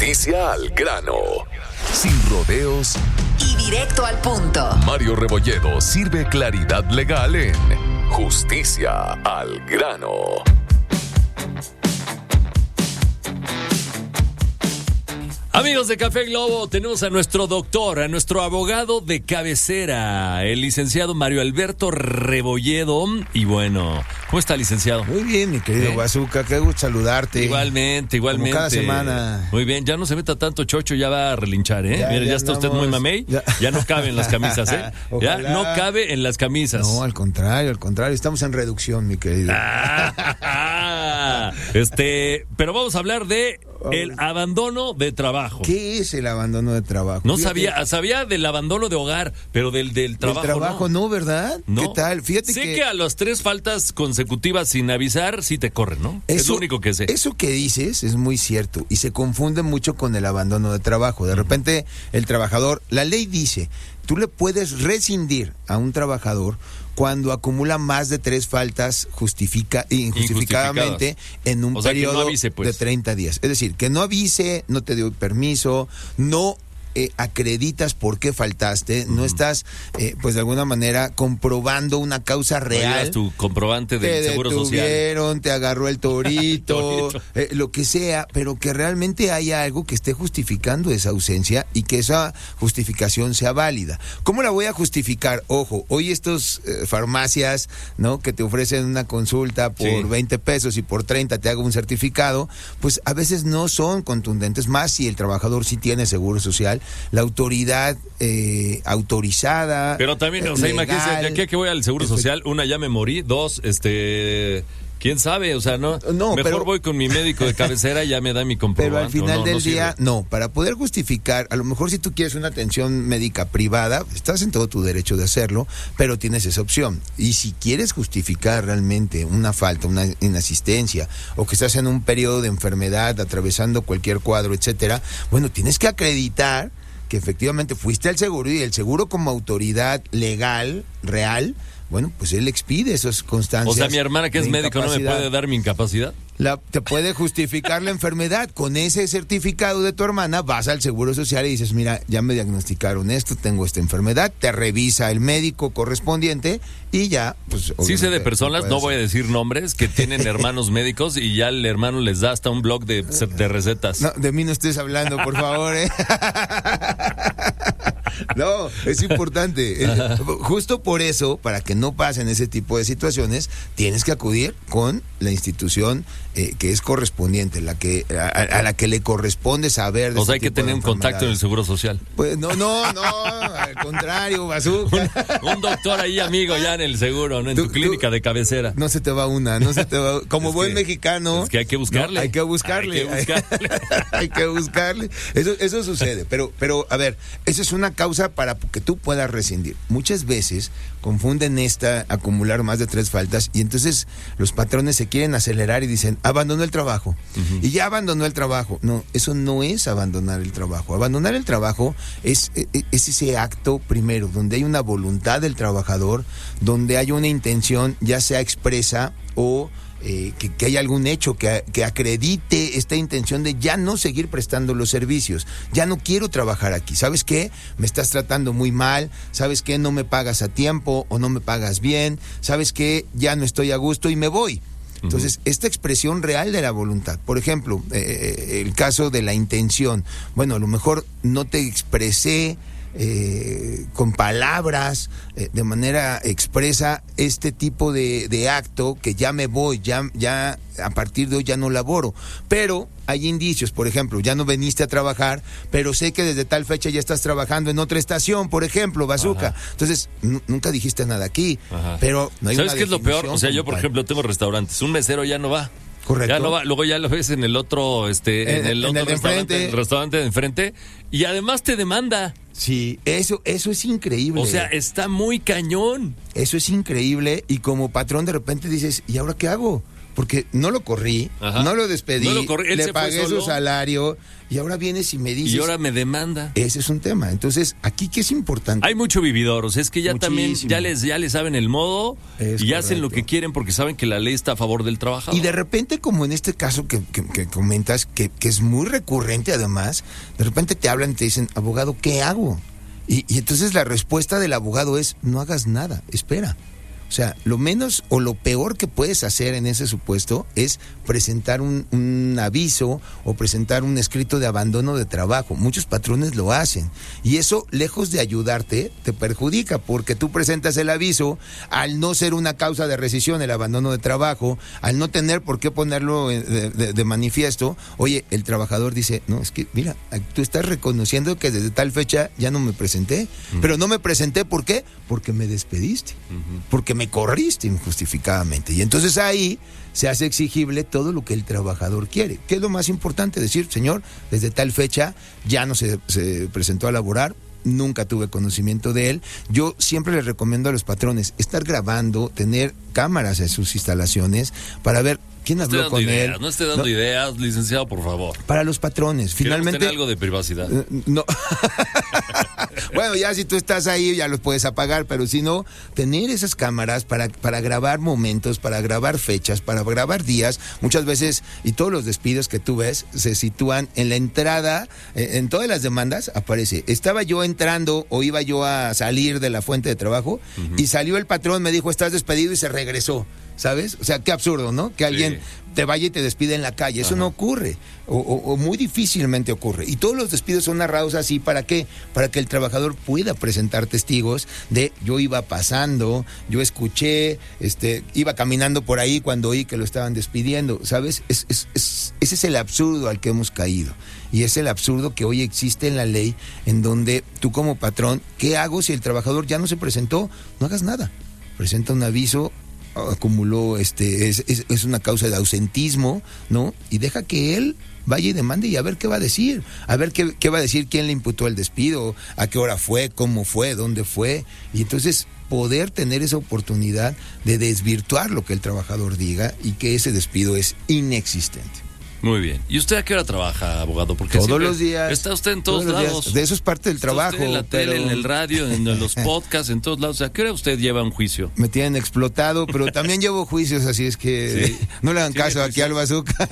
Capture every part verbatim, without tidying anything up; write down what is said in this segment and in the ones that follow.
Justicia al grano. Sin rodeos y directo al punto. Mario Rebolledo sirve claridad legal en Justicia al grano. Amigos de Café Globo, tenemos a nuestro doctor, a nuestro abogado de cabecera, el licenciado Mario Alberto Rebolledo. Y bueno, ¿cómo está, licenciado? Muy bien, mi querido ¿Eh? Bazooka, qué gusto saludarte. Igualmente, igualmente. Como cada semana. Muy bien, ya no se meta tanto chocho, ya va a relinchar, ¿eh? Ya, Mire, ya, ya está usted andamos, muy mamey, ya. ya no cabe en las camisas, ¿eh? Ya no cabe en las camisas. No, al contrario, al contrario, estamos en reducción, mi querido. Ah, este, pero vamos a hablar de el abandono de trabajo. ¿Qué es el abandono de trabajo? No Fíjate, sabía, sabía del abandono de hogar, pero del, del trabajo. El trabajo no, no ¿verdad? No. ¿Qué tal? Fíjate sé que... que a las tres faltas consecutivas sin avisar, sí te corren, ¿no? Eso, es lo único que sé. Eso que dices es muy cierto y se confunde mucho con el abandono de trabajo. De repente, el trabajador, la ley dice, tú le puedes rescindir a un trabajador cuando acumula más de tres faltas justifica, injustificadamente en un o sea, periodo no avise, pues. de treinta días. Es decir, que no avise, no te dio permiso, no eh, acreditas por qué faltaste, uh-huh. no estás, eh, pues de alguna manera, comprobando una causa real. No tu comprobante del Seguro Social. Te detuvieron, te agarró el torito, el torito. Eh, lo que sea, pero que realmente haya algo que esté justificando esa ausencia y que esa justificación sea válida. ¿Cómo la voy a justificar? Ojo, hoy estos eh, farmacias, ¿no? Que te ofrecen una consulta por sí. veinte pesos y por treinta te hago un certificado, pues a veces no son contundentes, más si el trabajador sí tiene Seguro Social, la autoridad eh, autorizada. Pero también, o sea, imagínense, de aquí a que voy al Seguro Social, una, ya me morí, dos, este... ¿Quién sabe? O sea, no, no mejor pero, voy con mi médico de cabecera y ya me da mi comprobante. Pero al final no, del no día, no, para poder justificar, a lo mejor si tú quieres una atención médica privada, estás en todo tu derecho de hacerlo, pero tienes esa opción. Y si quieres justificar realmente una falta, una inasistencia, o que estás en un periodo de enfermedad, atravesando cualquier cuadro, etcétera, bueno, tienes que acreditar que efectivamente fuiste al seguro y el seguro como autoridad legal, real, bueno, pues él expide esas constancias. O sea, mi hermana que es médico no me puede dar mi incapacidad. La, te puede justificar la enfermedad. Con ese certificado de tu hermana vas al Seguro Social y dices, mira, ya me diagnosticaron esto, tengo esta enfermedad, te revisa el médico correspondiente y ya, pues... Sí sé de personas, no voy a decir nombres, que tienen hermanos médicos y ya el hermano les da hasta un blog de, de recetas. No, de mí no estés hablando, por favor, ¿eh? No, es importante. Es, justo por eso, para que no pasen ese tipo de situaciones, tienes que acudir con la institución eh, que es correspondiente, la que a, a la que le corresponde saber. De o sea, hay que tener un contacto en el Seguro Social. Pues no, no, no, al contrario, Bazooka. Un, un doctor ahí, amigo, ya en el seguro, ¿no? En tú, tu clínica tú, de cabecera. No se te va una, no se te va. Como es buen que, mexicano. Es que hay que buscarle. No, hay que buscarle. Hay que buscarle. Hay que buscarle. Eso, eso sucede. Pero, pero, a ver, eso es una causa para que tú puedas rescindir. Muchas veces confunden esta acumular más de tres faltas y entonces los patrones se quieren acelerar y dicen, abandonó el trabajo. Uh-huh. Y ya abandonó el trabajo. No, eso no es abandonar el trabajo. Abandonar el trabajo es, es ese acto primero, donde hay una voluntad del trabajador, donde hay una intención, ya sea expresa o Eh, que, que haya algún hecho que, que acredite esta intención de ya no seguir prestando los servicios, ya no quiero trabajar aquí, ¿sabes qué? Me estás tratando muy mal, ¿sabes qué? No me pagas a tiempo o no me pagas bien, ¿sabes qué? Ya no estoy a gusto y me voy. Entonces, uh-huh. esta expresión real de la voluntad, por ejemplo, eh, el caso de la intención, bueno, a lo mejor no te expresé Eh, con palabras, eh, de manera expresa este tipo de, de acto que ya me voy, ya, ya a partir de hoy ya no laboro, pero hay indicios, por ejemplo, ya no viniste a trabajar, pero sé que desde tal fecha ya estás trabajando en otra estación, por ejemplo, Bazooka. Ajá. Entonces, n- nunca dijiste nada aquí, Ajá. pero no hay ¿Sabes una qué es lo peor? O sea, yo, por tal. ejemplo, tengo restaurantes, un mesero ya no va. Correcto. Ya no va, luego ya lo ves en el otro, este, en, en el otro en el restaurante, enfrente. el restaurante de enfrente, y además te demanda. Sí, eso, eso es increíble. O sea, está muy cañón. Eso es increíble y como patrón de repente dices, ¿y ahora qué hago? porque no lo corrí, Ajá. no lo despedí, no lo corrí, le pagué su salario y ahora vienes y me dices... Y ahora me demanda. Ese es un tema. Entonces, aquí que es importante. Hay mucho vividor, o sea, es que ya Muchísimo. también ya les, ya les saben el modo es y correcto. hacen lo que quieren porque saben que la ley está a favor del trabajador. Y de repente, como en este caso que, que, que comentas, que, que es muy recurrente además, de repente te hablan y te dicen, abogado, ¿qué hago? Y, y entonces la respuesta del abogado es, no hagas nada, espera. O sea, lo menos o lo peor que puedes hacer en ese supuesto es presentar un, un aviso o presentar un escrito de abandono de trabajo. Muchos patrones lo hacen y eso, lejos de ayudarte, te perjudica porque tú presentas el aviso al no ser una causa de rescisión, el abandono de trabajo, al no tener por qué ponerlo de, de, de manifiesto. Oye, el trabajador dice, no, es que mira, tú estás reconociendo que desde tal fecha ya no me presenté, uh-huh. pero no me presenté, ¿por qué? Porque me despediste, uh-huh. porque me me corriste injustificadamente. Y entonces ahí se hace exigible todo lo que el trabajador quiere. ¿Qué es lo más importante? Decir, señor, desde tal fecha ya no se, se presentó a laborar, nunca tuve conocimiento de él. Yo siempre les recomiendo a los patrones estar grabando, tener cámaras en sus instalaciones para ver quién no habló con ideas, él. No esté dando no, ideas, licenciado, por favor. Para los patrones, finalmente... tener algo de privacidad. Uh, no. Bueno, ya si tú estás ahí ya los puedes apagar, pero si no, tener esas cámaras para, para grabar momentos, para grabar fechas, para grabar días, muchas veces, y todos los despidos que tú ves se sitúan en la entrada, eh, en todas las demandas aparece, estaba yo entrando o iba yo a salir de la fuente de trabajo uh-huh. y salió el patrón, me dijo, estás despedido y se regresó. ¿Sabes? O sea, qué absurdo, ¿no? Que alguien sí. te vaya y te despide en la calle. Eso Ajá. no ocurre. O, o, o muy difícilmente ocurre. Y todos los despidos son narrados así. ¿Para qué? Para que el trabajador pueda presentar testigos de yo iba pasando, yo escuché, este, iba caminando por ahí cuando oí que lo estaban despidiendo. ¿Sabes? Es, es, es, ese es el absurdo al que hemos caído. Y es el absurdo que hoy existe en la ley, en donde tú como patrón, ¿qué hago si el trabajador ya no se presentó? No hagas nada. Presenta un aviso, acumuló, este, es, es, es una causa de ausentismo, ¿no? Y deja que él vaya y demande y a ver qué va a decir, a ver qué, qué va a decir, quién le imputó el despido, a qué hora fue, cómo fue, dónde fue, y entonces poder tener esa oportunidad de desvirtuar lo que el trabajador diga y que ese despido es inexistente. Muy bien. ¿Y usted a qué hora trabaja, abogado? Porque todos los días. Está usted en todos, todos lados. Días. De eso es parte del trabajo. Usted en la pero... tele, en el radio, en los podcasts, en todos lados. ¿A qué hora usted lleva un juicio? Me tienen explotado, pero también llevo juicios, así es que sí. no le hagan caso aquí al Bazooka.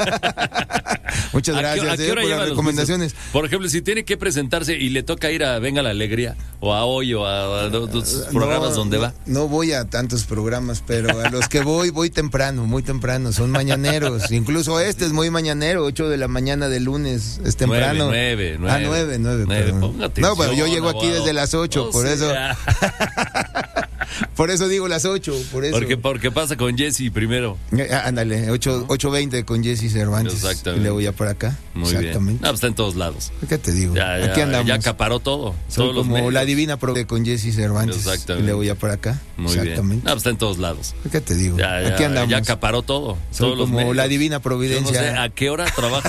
Muchas gracias ¿A qué, a qué hora eh, por las recomendaciones. Por ejemplo, si tiene que presentarse y le toca ir a Venga la Alegría, o a Hoy, o a, a los programas no, donde no, va. No voy a tantos programas, pero a los que voy, voy temprano, muy temprano. Son mañaneros. Incluso este es muy mañanero, ocho de la mañana de lunes, es temprano. Nueve, nueve, ah, nueve, nueve. nueve no, pero yo llego aquí desde las ocho, no por sea. eso. Por eso digo las ocho, por eso. Porque, porque pasa con Jesse primero. Eh, ándale, ocho veinte con Jesse Cervantes. Exactamente. Y luego ya por acá. Muy Exactamente. bien. No, pues está en todos lados. ¿Qué te digo? Ya, ya, aquí andamos. Ya acaparó todo. Soy todos como los la divina prove con Jesse Cervantes. Exactamente. Y luego ya por acá. Muy Exactamente. bien. No, pues está en todos lados. ¿Qué te digo? Ya, ya, aquí andamos. Ya acaparó todo. Soy todos como los la divina providencia. Yo no sé a qué hora trabaja.